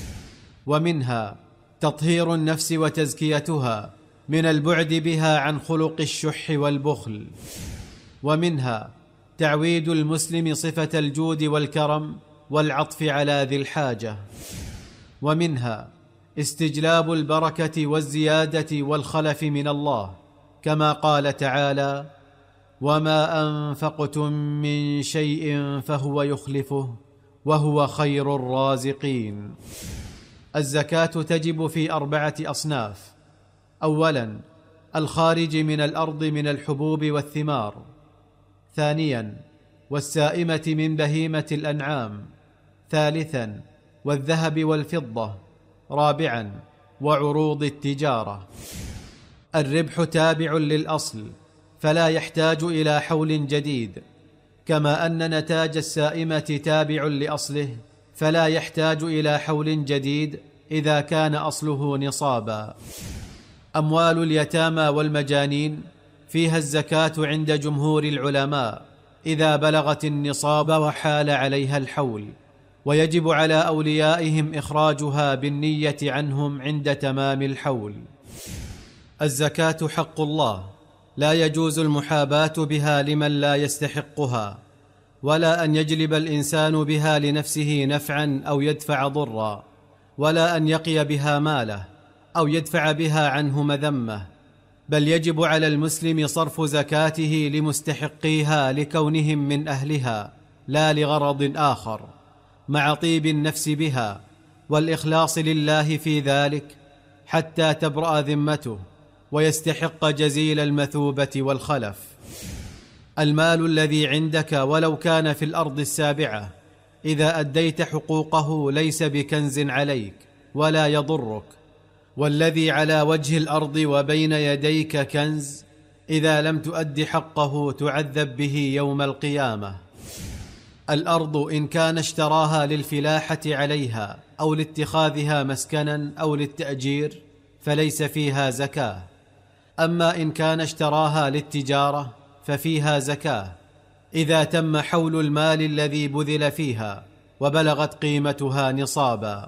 ومنها تطهير النفس وتزكيتها من البعد بها عن خلق الشح والبخل. ومنها تعويد المسلم صفة الجود والكرم والعطف على ذي الحاجة. ومنها استجلاب البركة والزيادة والخلف من الله، كما قال تعالى: وما أنفقتم من شيء فهو يخلفه وهو خير الرازقين. الزكاة تجب في أربعة أصناف: أولا الخارج من الأرض من الحبوب والثمار، ثانيا والسائمة من بهيمة الأنعام، ثالثا والذهب والفضة، رابعا وعروض التجارة. الربح تابع للأصل فلا يحتاج إلى حول جديد، كما أن نتاج السائمة تابع لأصله فلا يحتاج إلى حول جديد إذا كان أصله نصابا. أموال اليتامى والمجانين فيها الزكاة عند جمهور العلماء إذا بلغت النصاب وحال عليها الحول، ويجب على أوليائهم إخراجها بالنية عنهم عند تمام الحول. الزكاة حق الله، لا يجوز المحاباة بها لمن لا يستحقها، ولا أن يجلب الإنسان بها لنفسه نفعا أو يدفع ضرا، ولا أن يقي بها ماله أو يدفع بها عنه مذمة، بل يجب على المسلم صرف زكاته لمستحقيها لكونهم من أهلها لا لغرض آخر، مع طيب النفس بها والإخلاص لله في ذلك حتى تبرأ ذمته ويستحق جزيل المثوبة والخلف. المال الذي عندك ولو كان في الأرض السابعة إذا أديت حقوقه ليس بكنز عليك ولا يضرك، والذي على وجه الأرض وبين يديك كنز إذا لم تؤد حقه تعذب به يوم القيامة. الأرض إن كان اشتراها للفلاحة عليها أو لاتخاذها مسكنا أو للتأجير فليس فيها زكاة، أما إن كان اشتراها للتجارة ففيها زكاة إذا تم حول المال الذي بذل فيها وبلغت قيمتها نصابا.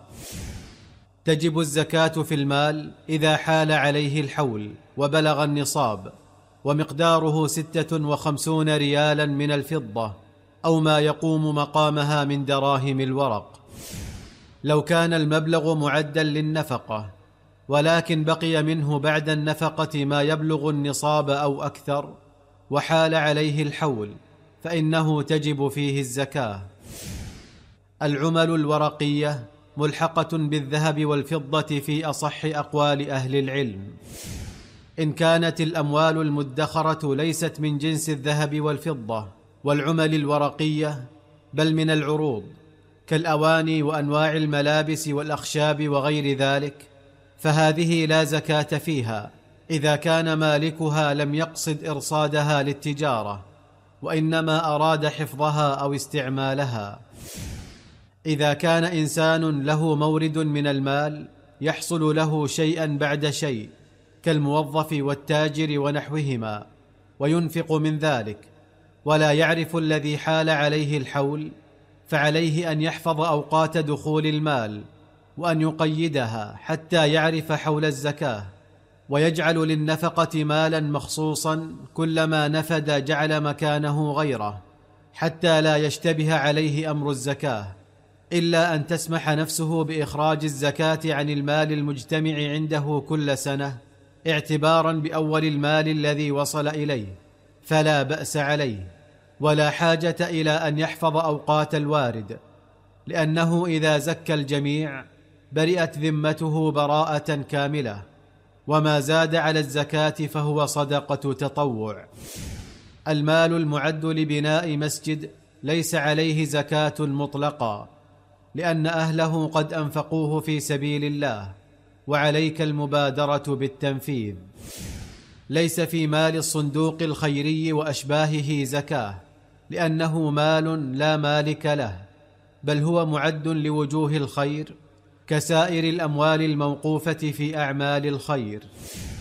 تجب الزكاة في المال إذا حال عليه الحول وبلغ النصاب، ومقداره ستة وخمسون ريالا من الفضة أو ما يقوم مقامها من دراهم الورق. لو كان المبلغ معدا للنفقة ولكن بقي منه بعد النفقة ما يبلغ النصاب أو أكثر وحال عليه الحول فإنه تجب فيه الزكاة. العمل الورقية ملحقة بالذهب والفضة في أصح أقوال أهل العلم، إن كانت الأموال المدخرة ليست من جنس الذهب والفضة والعمل الورقية بل من العروض كالأواني وأنواع الملابس والأخشاب وغير ذلك، فهذه لا زكاة فيها إذا كان مالكها لم يقصد إرصادها للتجارة وإنما أراد حفظها أو استعمالها. إذا كان إنسان له مورد من المال يحصل له شيئا بعد شيء كالموظف والتاجر ونحوهما وينفق من ذلك ولا يعرف الذي حال عليه الحول، فعليه أن يحفظ أوقات دخول المال وأن يقيدها حتى يعرف حول الزكاة، ويجعل للنفقة مالا مخصوصا كلما نفد جعل مكانه غيره حتى لا يشتبه عليه أمر الزكاة، إلا أن تسمح نفسه بإخراج الزكاة عن المال المجتمع عنده كل سنة اعتبارا بأول المال الذي وصل إليه، فلا بأس عليه ولا حاجة إلى أن يحفظ أوقات الوارد، لأنه إذا زكى الجميع برئت ذمته براءة كاملة، وما زاد على الزكاة فهو صدقة تطوع. المال المعد لبناء مسجد ليس عليه زكاة مطلقة، لأن أهله قد أنفقوه في سبيل الله وعليك المبادرة بالتنفيذ. ليس في مال الصندوق الخيري وأشباهه زكاة، لأنه مال لا مالك له، بل هو معد لوجوه الخير كسائر الأموال الموقوفة في أعمال الخير.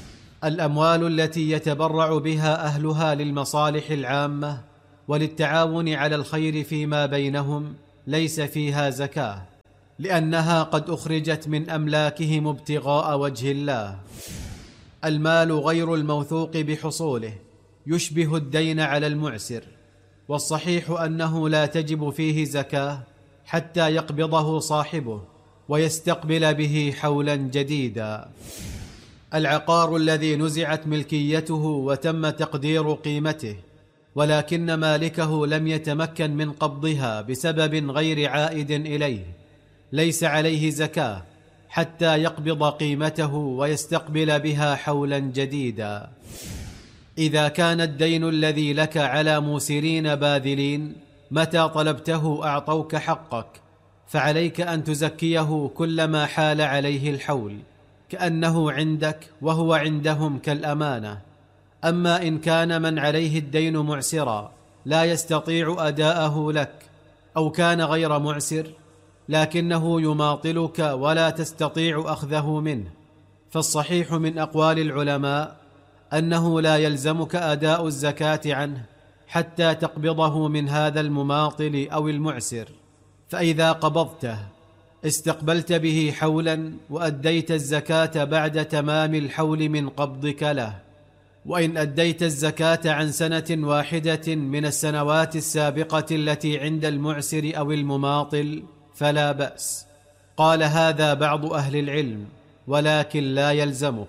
الأموال التي يتبرع بها أهلها للمصالح العامة وللتعاون على الخير فيما بينهم ليس فيها زكاة، لأنها قد أخرجت من أملاكهم ابتغاء وجه الله. المال غير الموثوق بحصوله يشبه الدين على المعسر، والصحيح أنه لا تجب فيه زكاة حتى يقبضه صاحبه ويستقبل به حولا جديدا. العقار الذي نزعت ملكيته وتم تقدير قيمته ولكن مالكه لم يتمكن من قبضها بسبب غير عائد إليه ليس عليه زكاة حتى يقبض قيمته ويستقبل بها حولا جديدا. إذا كان الدين الذي لك على موسرين باذلين متى طلبته أعطوك حقك، فعليك أن تزكيه كلما حال عليه الحول، كأنه عندك وهو عندهم كالأمانة. أما إن كان من عليه الدين معسرا لا يستطيع أداءه لك، أو كان غير معسر لكنه يماطلك ولا تستطيع أخذه منه، فالصحيح من أقوال العلماء أنه لا يلزمك أداء الزكاة عنه حتى تقبضه من هذا المماطل أو المعسر. فإذا قبضته استقبلت به حولا وأديت الزكاة بعد تمام الحول من قبضك له. وإن أديت الزكاة عن سنة واحدة من السنوات السابقة التي عند المعسر أو المماطل فلا بأس. قال هذا بعض أهل العلم، ولكن لا يلزمك.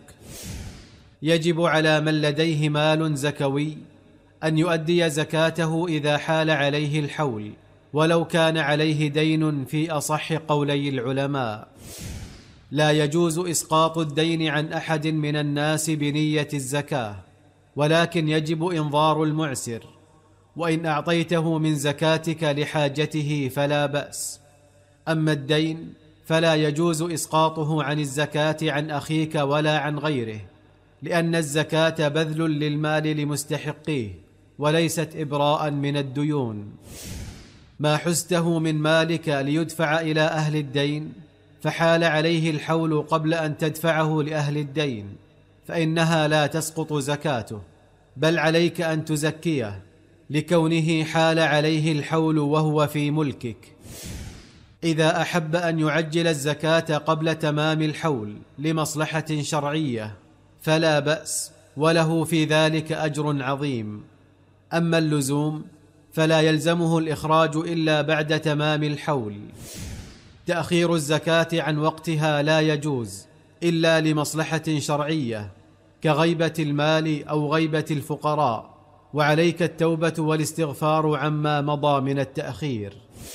يجب على من لديه مال زكوي أن يؤدي زكاته إذا حال عليه الحول، ولو كان عليه دين في أصح قولي العلماء. لا يجوز إسقاط الدين عن أحد من الناس بنية الزكاة، ولكن يجب إنظار المعسر، وإن أعطيته من زكاتك لحاجته فلا بأس. أما الدين فلا يجوز إسقاطه عن الزكاة عن أخيك ولا عن غيره، لأن الزكاة بذل للمال لمستحقيه وليست إبراء من الديون. ما حزته من مالك ليدفع إلى أهل الدين فحال عليه الحول قبل أن تدفعه لأهل الدين، فإنها لا تسقط زكاته، بل عليك أن تزكيه لكونه حال عليه الحول وهو في ملكك. إذا أحب أن يعجل الزكاة قبل تمام الحول لمصلحة شرعية فلا بأس، وله في ذلك أجر عظيم. أما اللزوم فلا يلزمه الإخراج إلا بعد تمام الحول. تأخير الزكاة عن وقتها لا يجوز إلا لمصلحة شرعية كغيبة المال أو غيبة الفقراء، وعليك التوبة والاستغفار عما مضى من التأخير.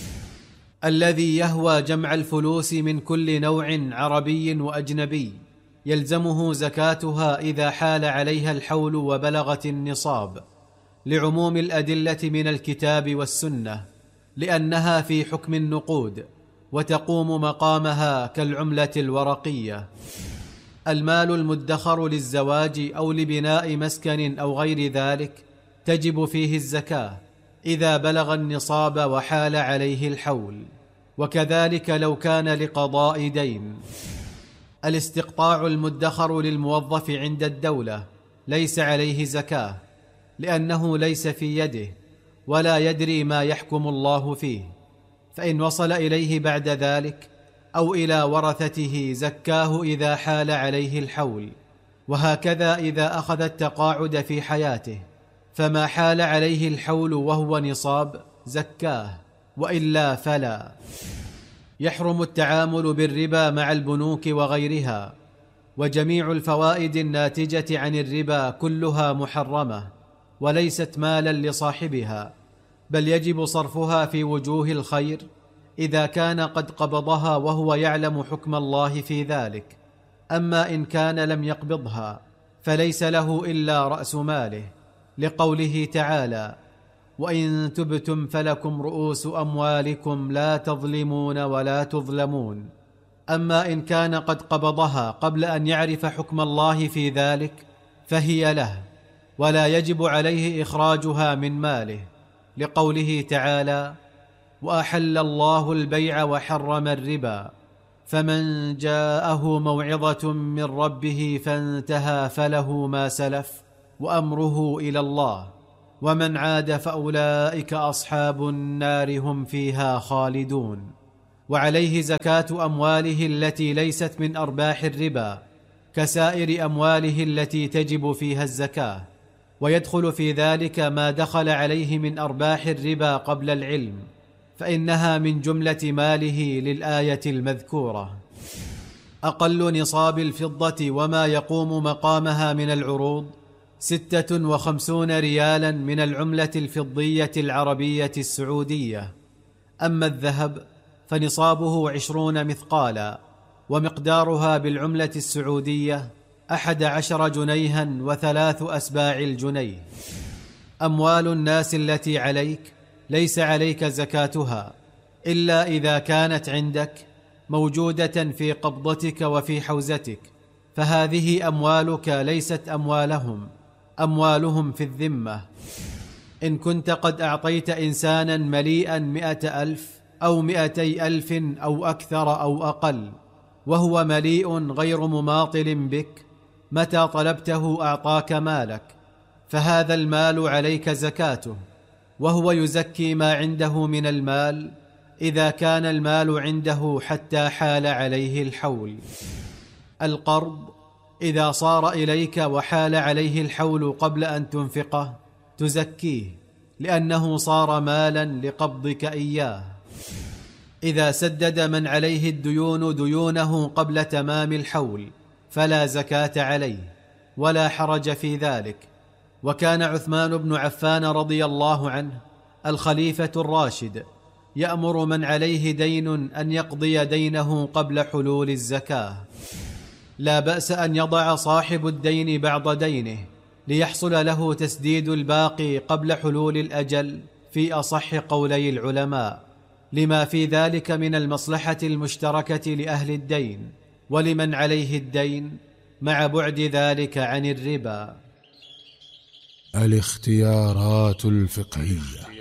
الذي يهوى جمع الفلوس من كل نوع عربي وأجنبي يلزمه زكاتها إذا حال عليها الحول وبلغت النصاب، لعموم الأدلة من الكتاب والسنة، لأنها في حكم النقود وتقوم مقامها كالعملة الورقية. المال المدخر للزواج أو لبناء مسكن أو غير ذلك تجب فيه الزكاة إذا بلغ النصاب وحال عليه الحول، وكذلك لو كان لقضاء دين. الاستقطاع المدخر للموظف عند الدولة ليس عليه زكاة، لأنه ليس في يده ولا يدري ما يحكم الله فيه، فإن وصل إليه بعد ذلك أو إلى ورثته زكاه إذا حال عليه الحول. وهكذا إذا أخذ التقاعد في حياته فما حال عليه الحول وهو نصاب زكاه، وإلا فلا. يحرم التعامل بالربا مع البنوك وغيرها، وجميع الفوائد الناتجة عن الربا كلها محرمة وليست مالا لصاحبها، بل يجب صرفها في وجوه الخير إذا كان قد قبضها وهو يعلم حكم الله في ذلك. أما إن كان لم يقبضها فليس له إلا رأس ماله، لقوله تعالى: وإن تبتم فلكم رؤوس أموالكم لا تظلمون ولا تظلمون. أما إن كان قد قبضها قبل أن يعرف حكم الله في ذلك فهي له، ولا يجب عليه إخراجها من ماله، لقوله تعالى: وأحل الله البيع وحرم الربا، فمن جاءه موعظة من ربه فانتهى فله ما سلف وأمره إلى الله، ومن عاد فأولئك أصحاب النار هم فيها خالدون. وعليه زكاة أمواله التي ليست من أرباح الربا كسائر أمواله التي تجب فيها الزكاة، ويدخل في ذلك ما دخل عليه من أرباح الربا قبل العلم، فإنها من جملة ماله للآية المذكورة. أقل نصاب الفضة وما يقوم مقامها من العروض ستة وخمسون ريالا من العملة الفضية العربية السعودية. أما الذهب فنصابه عشرون مثقالا، ومقدارها بالعملة السعودية أحد عشر جنيها وثلاث أسباع الجنيه. أموال الناس التي عليك ليس عليك زكاتها إلا إذا كانت عندك موجودة في قبضتك وفي حوزتك، فهذه أموالك ليست أموالهم، أموالهم في الذمة. إن كنت قد أعطيت إنسانا مليئا مئة ألف أو مئتي ألف أو أكثر أو أقل وهو مليء غير مماطل بك، متى طلبته أعطاك مالك، فهذا المال عليك زكاته، وهو يزكي ما عنده من المال إذا كان المال عنده حتى حال عليه الحول. القرض إذا صار إليك وحال عليه الحول قبل أن تنفقه تزكيه، لأنه صار مالا لقبضك إياه. إذا سدد من عليه الديون ديونه قبل تمام الحول فلا زكاة عليه ولا حرج في ذلك. وكان عثمان بن عفان رضي الله عنه الخليفة الراشد يأمر من عليه دين أن يقضي دينه قبل حلول الزكاة. لا بأس أن يضع صاحب الدين بعض دينه ليحصل له تسديد الباقي قبل حلول الأجل في أصح قولي العلماء، لما في ذلك من المصلحة المشتركة لأهل الدين ولمن عليه الدين، مع بعد ذلك عن الربا. الاختيارات الفقهية.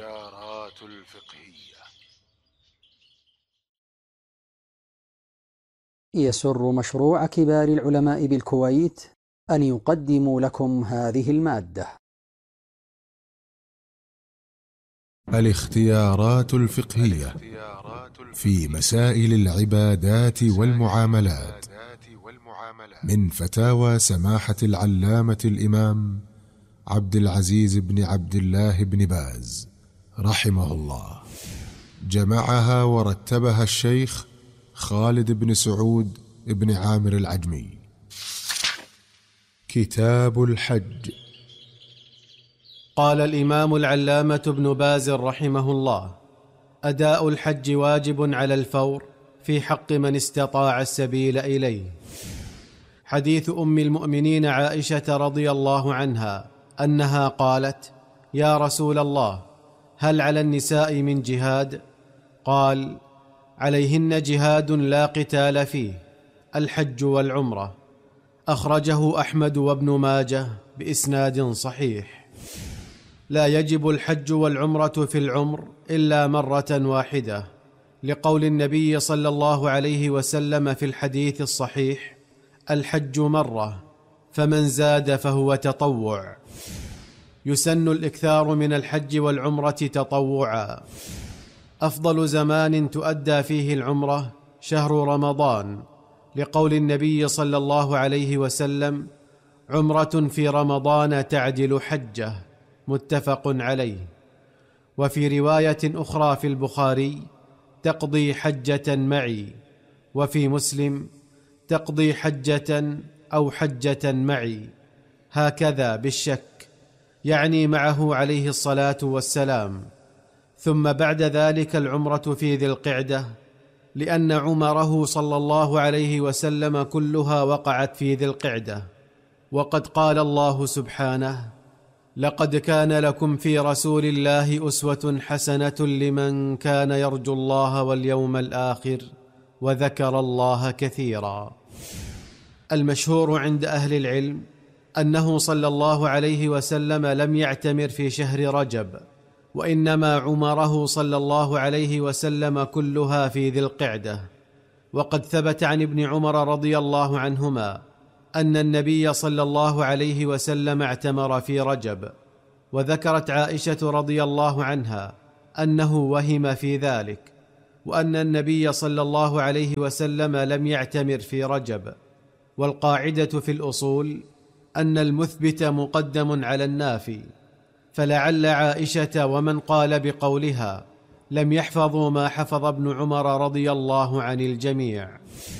يسر مشروع كبار العلماء بالكويت أن يقدموا لكم هذه المادة. الاختيارات الفقهية في مسائل العبادات والمعاملات، من فتاوى سماحة العلامة الإمام عبد العزيز بن عبد الله بن باز رحمه الله. جمعها ورتبها الشيخ خالد بن سعود بن عامر العجمي. كتاب الحج. قال الإمام العلامة ابن باز رحمه الله: أداء الحج واجب على الفور في حق من استطاع السبيل إليه. حديث أم المؤمنين عائشة رضي الله عنها أنها قالت: يا رسول الله، هل على النساء من جهاد؟ قال: عليهن جهاد لا قتال فيه، الحج والعمرة. أخرجه أحمد وابن ماجه بإسناد صحيح. لا يجب الحج والعمرة في العمر إلا مرة واحدة، لقول النبي صلى الله عليه وسلم في الحديث الصحيح: الحج مرة، فمن زاد فهو تطوع. يسن الإكثار من الحج والعمرة تطوعا. أفضل زمان تؤدى فيه العمرة شهر رمضان، لقول النبي صلى الله عليه وسلم: عمرة في رمضان تعدل حجة، متفق عليه. وفي رواية أخرى في البخاري: تقضي حجة معي، وفي مسلم: تقضي حجة أو حجة معي، هكذا بالشك، يعني معه عليه الصلاة والسلام. ثم بعد ذلك العمرة في ذي القعدة، لأن عمره صلى الله عليه وسلم كلها وقعت في ذي القعدة. وقد قال الله سبحانه: لقد كان لكم في رسول الله أسوة حسنة لمن كان يرجو الله واليوم الآخر وذكر الله كثيرا. المشهور عند أهل العلم أنه صلى الله عليه وسلم لم يعتمر في شهر رجب، وإنما عمره صلى الله عليه وسلم كلها في ذي القعدة. وقد ثبت عن ابن عمر رضي الله عنهما أن النبي صلى الله عليه وسلم اعتمر في رجب، وذكرت عائشة رضي الله عنها أنه وهم في ذلك، وأن النبي صلى الله عليه وسلم لم يعتمر في رجب. والقاعدة في الأصول أن المثبت مقدم على النافي، فلعل عائشة ومن قال بقولها لم يحفظوا ما حفظ ابن عمر رضي الله عن الجميع.